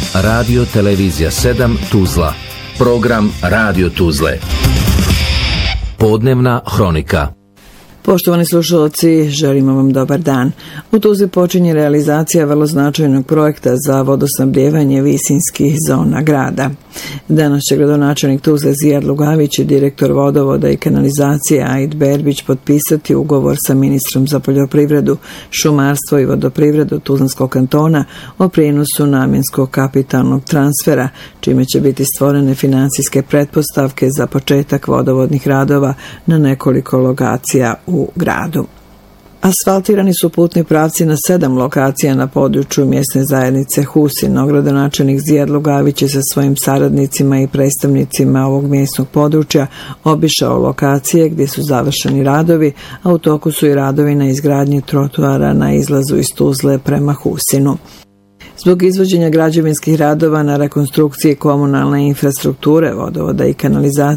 Radio Televizija 7 Tuzla. Program Radio Tuzle. Podnevna hronika. Poštovani slušalci, želimo vam dobar dan. U Tuzli počinje realizacija vrlo značajnog projekta za vodosnabdijevanje visinskih zona grada. Danas će gradonačelnik Tuzle Zijad Lugavić i direktor vodovoda i kanalizacije Aid Berbić potpisati ugovor sa ministrom za poljoprivredu, šumarstvo i vodoprivredu Tuzlanskog kantona o prijenosu namjenskog kapitalnog transfera, čime će biti stvorene financijske pretpostavke za početak vodovodnih radova na nekoliko lokacija u gradu. Asfaltirani su putni pravci na 7 lokacija na području mjesne zajednice Husin. Gradonačelnik Zijad Lugavić je sa svojim saradnicima i predstavnicima ovog mjesnog područja obišao lokacije gdje su završeni radovi, a u toku su i radovi na izgradnji trotoara na izlazu iz Tuzle prema Husinu. Zbog izvođenja građevinskih radova na rekonstrukciji komunalne infrastrukture, vodovoda i kanalizacije